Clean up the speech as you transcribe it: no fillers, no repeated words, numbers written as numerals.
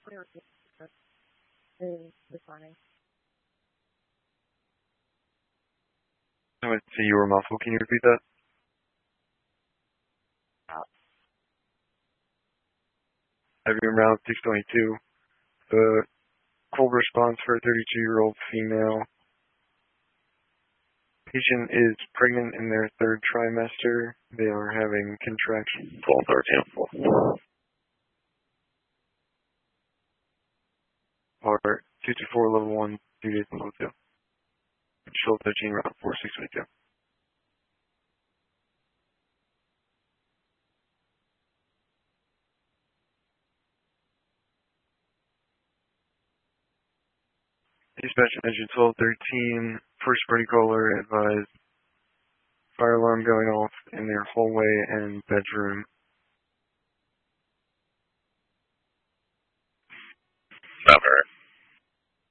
I would say you were muffled. Can you repeat that? Heavy round 622. The cold response for a 32-year-old female. Patient is pregnant in their third trimester. They are having contractions. 12, 13, 4. Part 224, level 1, 2 days, level 2. Control 13, round 4622. Dispatch engine 1213, first party caller advised fire alarm going off in their hallway and bedroom.